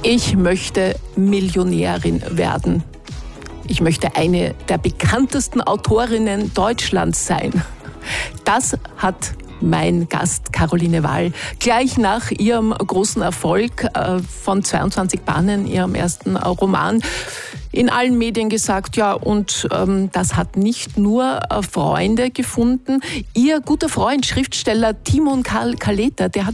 Ich möchte Millionärin werden. Ich möchte eine der bekanntesten Autorinnen Deutschlands sein. Das hat mein Gast Caroline Wahl gleich nach ihrem großen Erfolg von 22 Bahnen, ihrem ersten Roman, in allen Medien gesagt, ja, und das hat nicht nur Freunde gefunden. Ihr guter Freund, Schriftsteller Timon Karl Kaleta, der hat